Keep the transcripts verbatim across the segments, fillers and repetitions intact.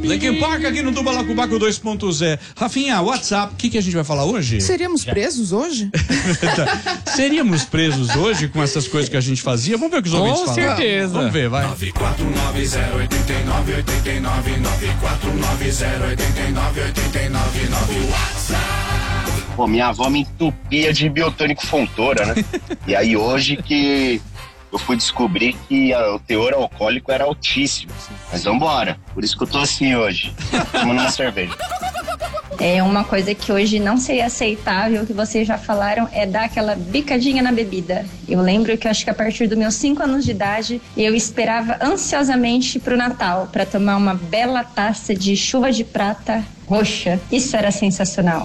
Linkin Park aqui no Balacobaco dois ponto zero. Rafinha, WhatsApp, o que, que a gente vai falar hoje? Seríamos presos hoje? Seríamos presos hoje com essas coisas que a gente fazia? Vamos ver o que os Com ouvintes falam. certeza. Vamos ver, vai. nove quatro nove zero oito nove oito nove nove quatro nove zero oito nove oito nove nove WhatsApp. Pô, minha avó me entupia de biotônico Fontoura, né? E aí hoje que eu fui descobrir que a, o teor alcoólico era altíssimo. Mas vambora, por isso que eu tô assim hoje, tomando uma cerveja. É uma coisa que hoje não seria aceitável, que vocês já falaram, é dar aquela bicadinha na bebida. Eu lembro que eu acho que a partir dos meus cinco anos de idade, eu esperava ansiosamente pro Natal, para tomar uma bela taça de chuva de prata roxa. Isso era sensacional.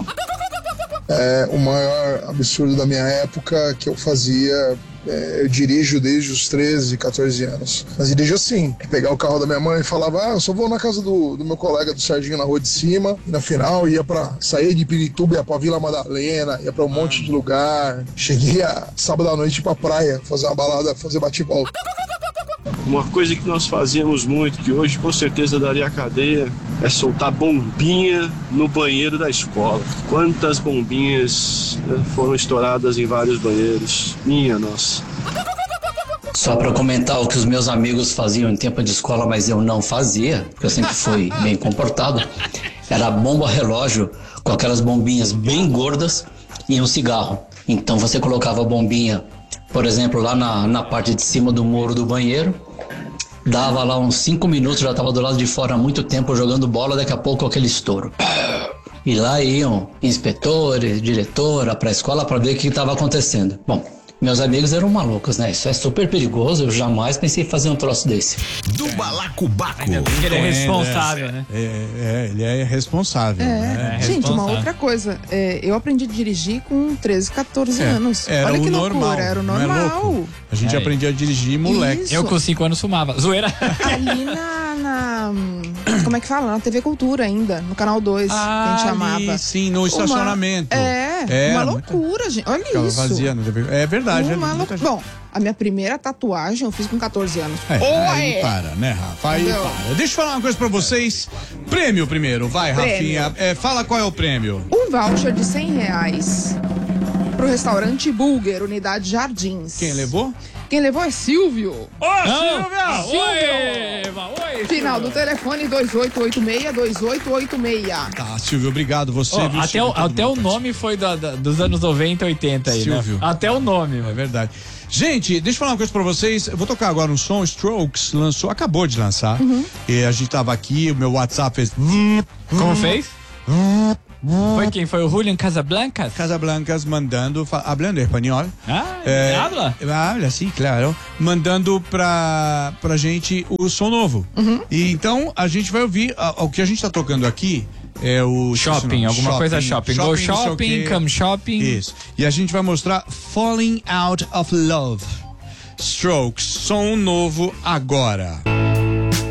É, o maior absurdo da minha época que eu fazia, é, eu dirijo desde os treze, quatorze anos. Mas dirijo assim, pegar o carro da minha mãe e falava, ah, eu só vou na casa do, do meu colega do Serginho na rua de cima. E na final ia pra sair de Pirituba, ia pra Vila Madalena, ia pra um monte de lugar. Cheguei a sábado à noite ir pra praia, fazer uma balada, fazer bate-volta. Uma coisa que nós fazíamos muito, que hoje com certeza daria cadeia, é soltar bombinha no banheiro da escola. Quantas bombinhas, né, foram estouradas em vários banheiros. Minha nossa. Só para comentar o que os meus amigos faziam em tempo de escola, mas eu não fazia, porque eu sempre fui bem comportado, era a bomba relógio com aquelas bombinhas bem gordas e um cigarro. Então você colocava a bombinha, por exemplo, lá na, na parte de cima do muro do banheiro, dava lá uns cinco minutos, já estava do lado de fora há muito tempo jogando bola, daqui a pouco aquele estouro. E lá iam inspetores, diretora para a escola para ver o que estava acontecendo. Bom, meus amigos eram malucos, né? Isso é super perigoso, eu jamais pensei em fazer um troço desse. Do Balacobaco. Ele é responsável, né? É, é, ele é responsável, É. né? É Gente, uma responsável. outra coisa. É, eu aprendi a dirigir com treze, quatorze É, anos. era Olha o que loucura, normal, era o não é normal. louco? A gente É. aprendia a dirigir moleque. Isso. Eu com cinco anos fumava. Zoeira. Ali na, na- como é que fala? Na T V Cultura ainda, no Canal dois, que a gente ali, chamava. sim, no estacionamento. Uma, é, É, uma muita- loucura, gente. Olha Ela isso. fazia no T V. É verdade. Uma é, lou- muita gente- Bom, a minha primeira tatuagem eu fiz com quatorze anos. É, Ou aí é. para, né, Rafa? Aí Entendeu? para. Deixa eu falar uma coisa pra vocês. Prêmio primeiro, vai, Prêmio. Rafinha. É, fala qual é o prêmio. Um voucher de cem reais pro restaurante Bulger, Unidade Jardins. Quem levou? Quem levou é Silvio. Ô, Silvio! Oi! Oi! Final do telefone dois oito oito seis, dois oito oito seis. Tá, Silvio, obrigado. Você, Ó, viu, até Silvio? o, Todo até o mundo nome foi da- da- dos anos noventa, oitenta aí, Silvio. né? Até o nome, É mano. verdade. Gente, deixa eu falar uma coisa pra vocês. Eu vou tocar agora um som. Strokes lançou, acabou de lançar. E a gente tava aqui, o meu WhatsApp fez. Como fez? Foi quem? Foi o Julian Casablancas? Casablancas mandando, fa- hablando espanhol. Ah, É, habla? Habla, sim, claro. Mandando pra, pra gente o som novo. E então a gente vai ouvir. a- O que a gente tá tocando aqui é o. Shopping, alguma coisa shopping. Go não sei o shopping, quê. come shopping. Isso. E a gente vai mostrar Falling Out of Love. Strokes, som novo agora.